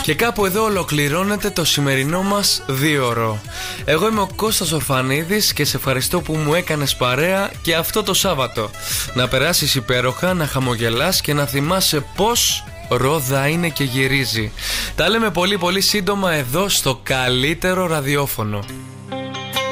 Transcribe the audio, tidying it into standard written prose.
Και κάπου εδώ ολοκληρώνεται το σημερινό μας 2ωρο. Εγώ είμαι ο Κώστας Ορφανίδης και σε ευχαριστώ που μου έκανες παρέα και αυτό το Σάββατο. Να περάσεις υπέροχα, να χαμογελάς και να θυμάσαι πως ρόδα είναι και γυρίζει. Τα λέμε πολύ πολύ σύντομα εδώ στο καλύτερο ραδιόφωνο.